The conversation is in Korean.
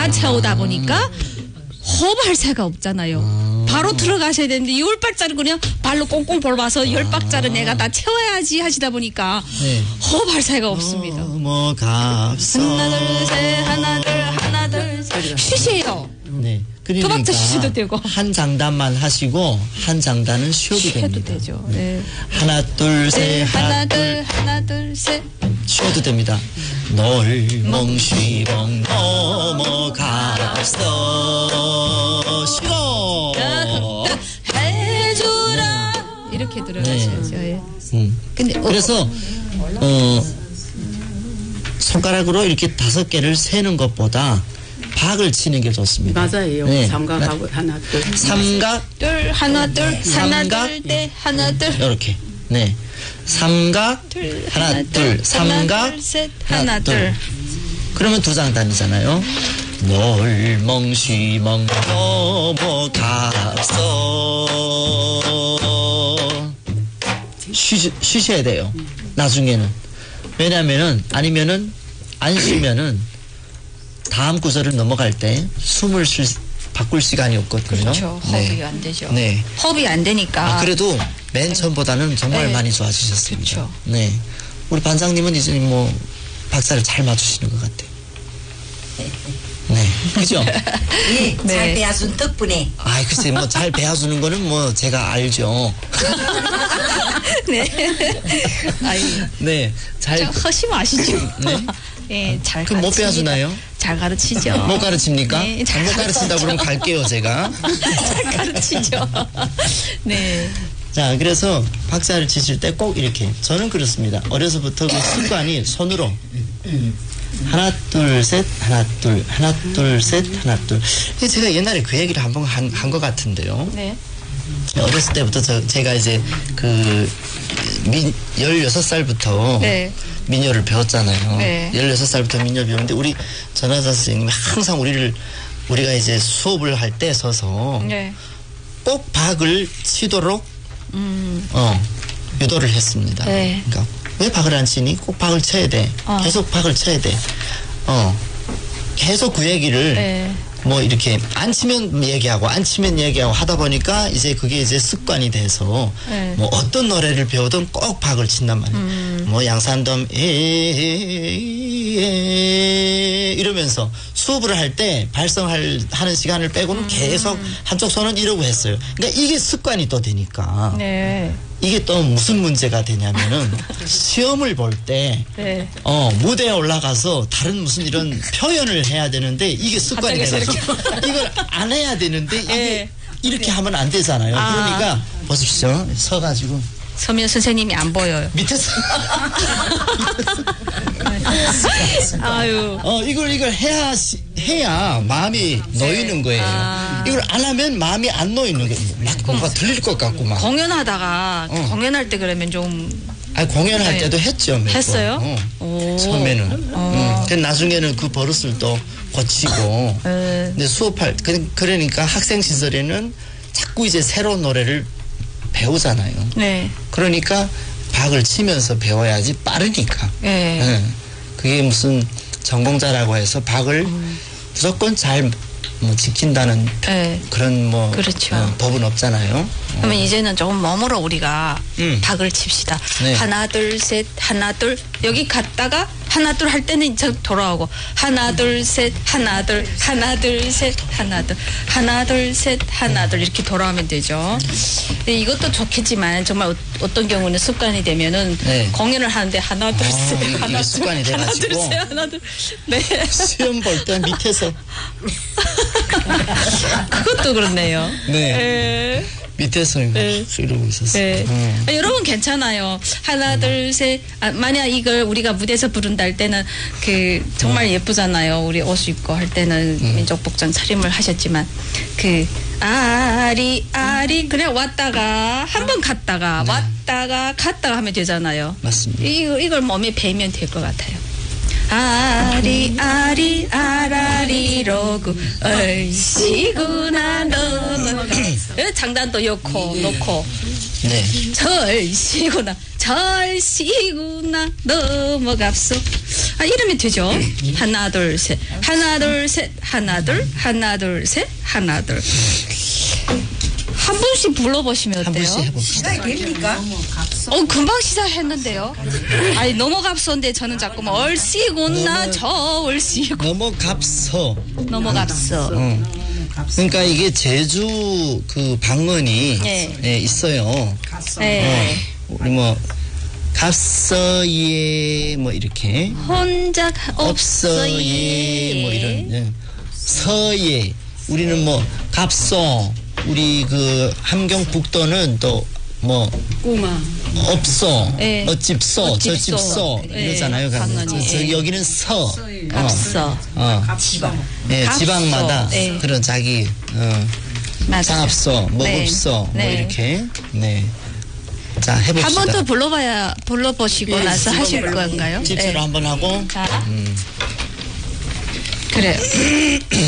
다 채우다 보니까 호흡할 새가 없잖아요. 바로 들어가셔야 되는데 10발자를 그냥 발로 꽁꽁 밟아서 10박자를 내가 다 채워야지 하시다 보니까 네. 호흡할 새가 없습니다. 넘어갔어. 하나 둘 셋 하나 둘 셋 쉬세요. 네. 두 박자 쉬셔도 되고. 한 장단만 하시고 한 장단은 쉬어도 됩니다. 되죠. 네. 하나 둘 셋 하나 둘 셋 쉬어도 됩니다. 놀멍쉬멍 넘어갔어. 쉬어. 해주라 이렇게 들어가셔야죠. 예. 근데 그래서 손가락으로 이렇게 5개를 세는 것보다 박을 치는 게 좋습니다. 맞아요. 네. 삼각하고 하나 둘. 삼각 둘 하나 둘 네, 하나 둘 이렇게. 네. 삼각 하나 둘 삼각 셋 하나 둘. 그러면 2장단이잖아요. 놀멍쉬멍 넘어갔어. 쉬셔야 돼요. 나중에는. 왜냐면은 아니면은 안 쉬면은 다음 구절을 넘어갈 때 숨을 바꿀 시간이 없거든요. 그렇죠. 네. 호흡이 안 되죠. 네. 호흡이 안 되니까. 그래도 맨 처음보다는 정말 네. 많이 좋아지셨습니다. 그렇죠. 네. 우리 반장님은 이제 뭐 박자를 잘 맞추시는 것 같아요. 네. 그죠? 예, 네. 잘 배워준 덕분에. 아이, 글쎄, 뭐 잘 배워주는 거는 뭐 제가 알죠. 네. 아이, 네. 잘. 허심아시죠. 네. 예, 잘 그럼 못 가르칩니다. 배워주나요? 잘 가르치죠. 못 가르칩니까? 네, 잘 못 가르친다 그러면 갈게요, 제가. 잘 가르치죠. 네. 자, 그래서 박자를 치실 때 꼭 이렇게. 저는 그렇습니다. 어려서부터 그 습관이 손으로. 하나, 둘, 셋, 하나, 둘, 하나, 둘, 셋, 하나, 둘. 제가 옛날에 그 얘기를 한번 한 것 같은데요. 네. 어렸을 때부터 제가 이제 16살부터 네. 민요를 배웠잖아요. 네. 16살부터 민요 배웠는데 우리 전하자 선생님이 항상 우리가 이제 수업을 할 때 서서 네. 꼭 박을 치도록 유도를 했습니다. 네. 그러니까 왜 박을 안 치니? 꼭 박을 쳐야 돼. 계속 박을 쳐야 돼. 계속 그 얘기를 네. 뭐 이렇게 안 치면 얘기하고 안 치면 얘기하고 하다 보니까 이제 그게 이제 습관이 돼서 네. 뭐 어떤 노래를 배우든 꼭 박을 친단 말이에요. 뭐 양산덤 이러면서 수업을 할 때 발성하는 시간을 빼고는 계속 한쪽 손은 이러고 했어요. 그러니까 이게 습관이 또 되니까 네. 이게 또 무슨 문제가 되냐면은 시험을 볼 때 네. 무대에 올라가서 다른 무슨 이런 표현을 해야 되는데 이게 습관이 갑자기 돼서 이걸 안 해야 되는데 이게 네. 이렇게 하면 안 되잖아요. 그러니까 보십시오. 서가지고 서면 선생님이 안 보여요. 밑에서 아유. 이걸 해야 마음이 놓이는 거예요. 이걸 안 하면 마음이 안 놓이는 거예요. 막 뭔가 들릴 것 같고 막. 공연하다가 공연할 때 그러면 좀 공연할 네. 때도 했죠. 몇 번. 했어요? 오. 처음에는. 근데 나중에는 그 버릇을 또 고치고. 근데 그러니까 학생 시절에는 자꾸 이제 새로운 노래를 배우잖아요. 네. 그러니까 박을 치면서 배워야지 빠르니까. 네. 네. 그게 무슨 전공자라고 해서 박을 무조건 잘 지킨다는 네. 그런 그렇죠. 법은 없잖아요. 그러면 이제는 조금 몸으로 우리가 박을 칩시다. 네. 하나 둘 셋 하나 둘 여기 갔다가 하나 둘 할 때는 저 돌아오고 하나 둘 셋 하나 둘 하나 둘 셋 하나 둘 하나 둘 셋 하나 둘 이렇게 돌아오면 되죠. 근데 이것도 좋겠지만 정말 어떤 경우는 습관이 되면은 네. 공연을 하는데 하나 둘 셋 이게 하나 둘 습관이 하나 돼가지고. 둘 셋 하나 둘 네. 시험 볼 때 밑에서 그것도 그렇네요. 네. 밑에서 이러고 있었어요. 네. 여러분 괜찮아요. 하나 둘 셋. 만약 이걸 우리가 무대에서 부른다 할 때는 정말 예쁘잖아요. 우리 옷 입고 할 때는 민족복장 차림을 하셨지만 아리 그냥 왔다가 한 번 갔다가 왔다가 갔다가 하면 되잖아요. 맞습니다. 이걸 몸에 배면 될 것 같아요. 아리 아라리로구 얼씨구나 너는 장단도 놓고 네. 절씨구나 넘어갑소. 이러면 되죠. 하나, 둘, 셋. 하나, 둘, 셋. 하나, 둘. 하나, 둘, 셋. 하나, 둘. 한 분씩 불러보시면 한 어때요? 분씩 해봅시다. 시작이 됩니까? 금방 시작했는데요. 아니, 넘어갑소인데 저는 자꾸 얼씨구나, 저 얼씨구. 넘어갑서. 넘어갑소. 그러니까 이게 제주 그 방언이 네. 예, 있어요. 네. 우리 뭐 갑서예 뭐 이렇게 혼자 없어예 없어예. 뭐 이런 예. 서예 우리는 뭐 갑서 우리 그 함경북도는 또 뭐 없어 예. 어집서 어집서. 저집서 예. 이러잖아요. 방언이. 저 예. 여기는 서 갑서. 지방. 예, 갑서. 지방마다 예. 그런 자기 맞아요. 상합서 뭐 네. 없어 뭐 네. 이렇게 네. 자 해봅시다. 한 번 더 불러보시고 나서 하실 건가요? 집사로 네. 한번 하고 자. 그래요.